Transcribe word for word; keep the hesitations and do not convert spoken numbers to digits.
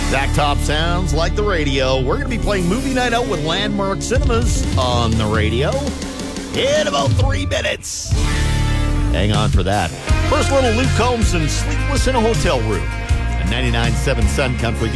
Zach Top sounds like the radio. We're going to be playing Movie Night Out with Landmark Cinemas on the radio in about three minutes. Hang on for that. First, little Luke Combs and Sleepless in a Hotel Room. And ninety-nine point seven Sun Country